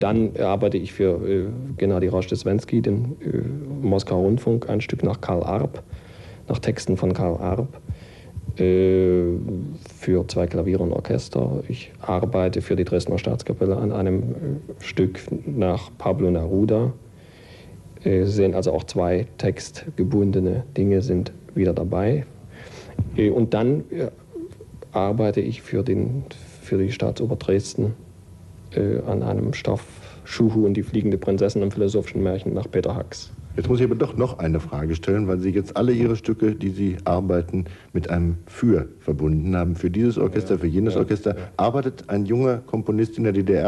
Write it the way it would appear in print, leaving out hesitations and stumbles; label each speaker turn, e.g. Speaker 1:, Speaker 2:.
Speaker 1: Dann arbeite ich für Gennady Roschdeswenski, den Moskauer Rundfunk, ein Stück nach Karl Arp, nach Texten von Karl Arp, für 2 Klaviere und Orchester. Ich arbeite für die Dresdner Staatskapelle an einem Stück nach Pablo Neruda. Sie sehen also auch 2 textgebundene Dinge sind wieder dabei. Und dann arbeite ich für die Staatsoper Dresden an einem Stoff Schuhu und die fliegende Prinzessin im philosophischen Märchen nach Peter Hacks.
Speaker 2: Jetzt muss ich aber doch noch eine Frage stellen, weil Sie jetzt alle Ihre Stücke, die Sie arbeiten, mit einem Für verbunden haben. Für dieses Orchester, für jenes Orchester. Arbeitet ein junger Komponist in der DDR